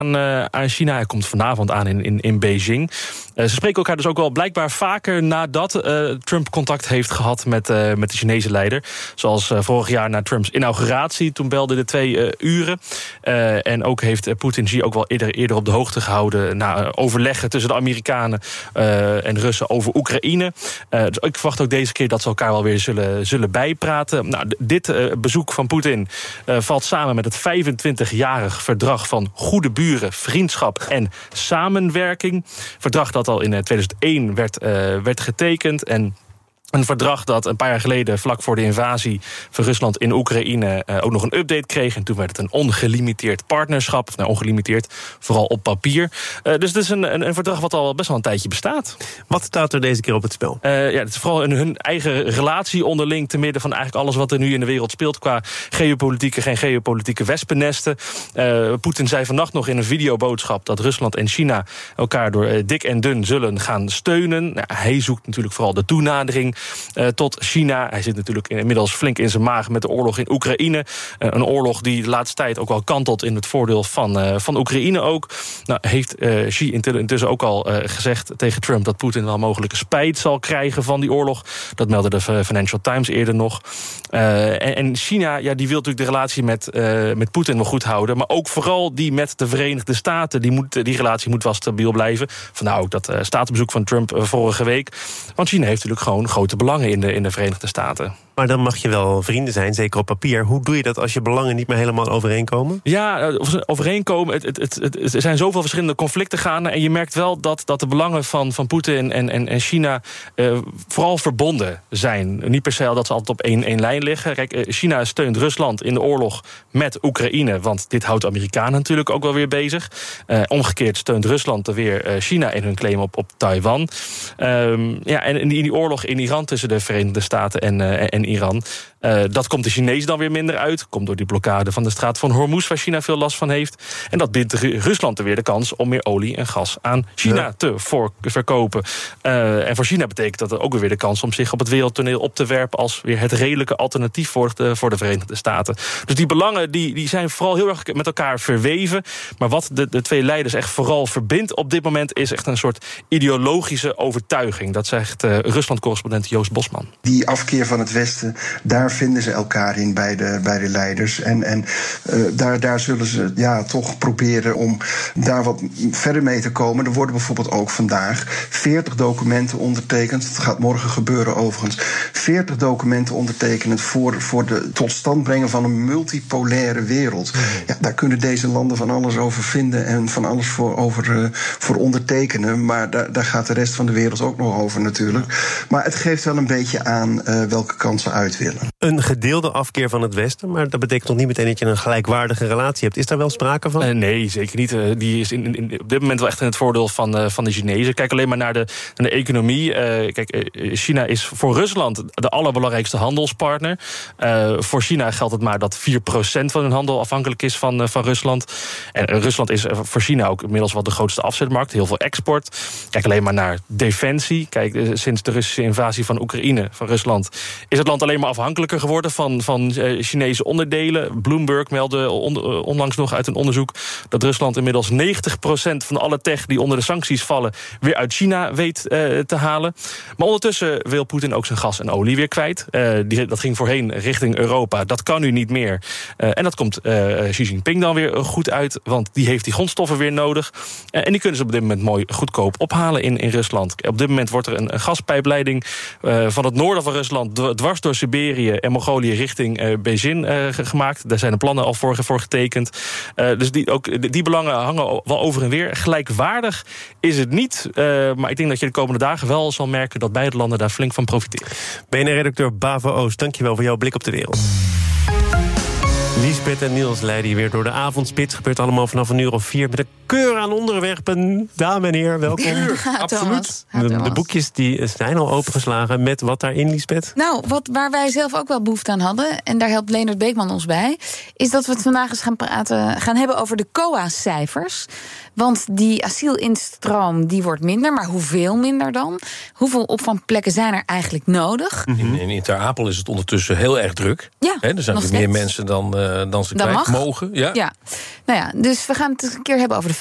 aan China. Hij komt vanavond aan in Beijing. Ze spreken elkaar dus ook wel blijkbaar vaker nadat Trump contact heeft gehad met de Chinese leider. Zoals vorig jaar na Trumps inauguratie. Toen belden de 2 uren. En ook heeft Poetin Xi ook wel eerder op de hoogte gehouden na overleggen tussen de Amerikanen en Russen over Oekraïne. Dus ik verwacht ook deze keer dat ze elkaar wel weer zullen bijpraten. Nou, dit bezoek van Poetin valt samen met het 25-jarig verdrag van goede buren, vriendschap en samenwerking. Verdrag dat al in 2001 werd getekend. En een verdrag dat een paar jaar geleden, vlak voor de invasie van Rusland in Oekraïne, ook nog een update kreeg. En toen werd het een ongelimiteerd partnerschap. Nou, ongelimiteerd, vooral op papier. Dus het is een verdrag wat al best wel een tijdje bestaat. Wat staat er deze keer op het spel? Het is vooral in hun eigen relatie onderling, te midden van eigenlijk alles wat er nu in de wereld speelt qua geen geopolitieke wespennesten. Poetin zei vannacht nog in een videoboodschap dat Rusland en China elkaar door dik en dun zullen gaan steunen. Nou, hij zoekt natuurlijk vooral de toenadering tot China. Hij zit natuurlijk inmiddels flink in zijn maag met de oorlog in Oekraïne. Een oorlog die de laatste tijd ook wel kantelt in het voordeel van Oekraïne ook. Nou, heeft Xi intussen ook al gezegd tegen Trump dat Poetin wel mogelijk spijt zal krijgen van die oorlog. Dat meldde de Financial Times eerder nog. En China, ja, die wil natuurlijk de relatie met Poetin wel goed houden, maar ook vooral die met de Verenigde Staten. Die relatie moet wel stabiel blijven. Vandaar ook dat staatsbezoek van Trump vorige week. Want China heeft natuurlijk gewoon grote belangen in de Verenigde Staten. Maar dan mag je wel vrienden zijn, zeker op papier. Hoe doe je dat als je belangen niet meer helemaal overeenkomen? Ja, overeenkomen. Er zijn zoveel verschillende conflicten gaande. En je merkt wel dat de belangen van Poetin en China vooral verbonden zijn. Niet per se dat ze altijd op één lijn liggen. Kijk, China steunt Rusland in de oorlog met Oekraïne. Want dit houdt de Amerikanen natuurlijk ook wel weer bezig. Omgekeerd steunt Rusland er weer China in hun claim op Taiwan. En in die oorlog in Iran tussen de Verenigde Staten en Iran. Dat komt de Chinezen dan weer minder uit. Komt door die blokkade van de straat van Hormuz, waar China veel last van heeft. En dat biedt Rusland er weer de kans om meer olie en gas aan China te verkopen. En voor China betekent dat ook weer de kans om zich op het wereldtoneel op te werpen als weer het redelijke alternatief voor de Verenigde Staten. Dus die belangen die zijn vooral heel erg met elkaar verweven. Maar wat de 2 leiders echt vooral verbindt op dit moment is echt een soort ideologische overtuiging. Dat zegt Rusland-correspondent Joost Bosman. Die afkeer van het Westen, daar vinden ze elkaar in bij de leiders. En daar zullen ze toch proberen om daar wat verder mee te komen. Er worden bijvoorbeeld ook vandaag 40 documenten ondertekend. Het gaat morgen gebeuren overigens. 40 documenten ondertekend voor de tot stand brengen van een multipolaire wereld. Ja, daar kunnen deze landen van alles over vinden en van alles voor ondertekenen. Maar daar gaat de rest van de wereld ook nog over natuurlijk. Maar het geeft wel een beetje aan welke kant ze uit willen. Een gedeelde afkeer van het Westen, maar dat betekent nog niet meteen dat je een gelijkwaardige relatie hebt. Is daar wel sprake van? Nee, zeker niet. Die is op dit moment wel echt in het voordeel van de Chinezen. Kijk alleen maar naar de economie. China is voor Rusland de allerbelangrijkste handelspartner. Voor China geldt het maar dat 4% van hun handel afhankelijk is van Rusland. En Rusland is voor China ook inmiddels wel de grootste afzetmarkt. Heel veel export. Kijk alleen maar naar defensie. Kijk, sinds de Russische invasie van Oekraïne, van Rusland, is het land alleen maar afhankelijker geworden van Chinese onderdelen. Bloomberg meldde onlangs nog uit een onderzoek dat Rusland inmiddels 90% van alle tech die onder de sancties vallen weer uit China weet te halen. Maar ondertussen wil Poetin ook zijn gas en olie weer kwijt. Dat ging voorheen richting Europa. Dat kan nu niet meer. En dat komt Xi Jinping dan weer goed uit, want die heeft die grondstoffen weer nodig. En die kunnen ze op dit moment mooi goedkoop ophalen in Rusland. Op dit moment wordt er een gaspijpleiding van het noorden van Rusland dwars door Siberië en Mongolië richting Beijing gemaakt. Daar zijn de plannen al voor getekend. Dus die belangen hangen wel over en weer. Gelijkwaardig is het niet. Maar ik denk dat je de komende dagen wel zal merken dat beide landen daar flink van profiteren. BNR-redacteur Bavo Oost, dankjewel voor jouw blik op de wereld. Liesbeth en Niels leiden je weer door de avondspits. Gebeurt allemaal vanaf 1:04 met een keur aan onderwerpen. Dame en heer, welkom. Absoluut. De boekjes die zijn al opengeslagen. Met wat daarin, Liesbeth? Nou, waar wij zelf ook wel behoefte aan hadden, en daar helpt Leendert Beekman ons bij, is dat we het vandaag eens gaan hebben over de COA-cijfers. Want die asielinstroom die wordt minder, maar hoeveel minder dan? Hoeveel opvangplekken zijn er eigenlijk nodig? In Ter Apel is het ondertussen heel erg druk. Ja, er zijn weer meer mensen dan ze kwijt mogen. Ja. Nou ja, dus we gaan het een keer hebben over de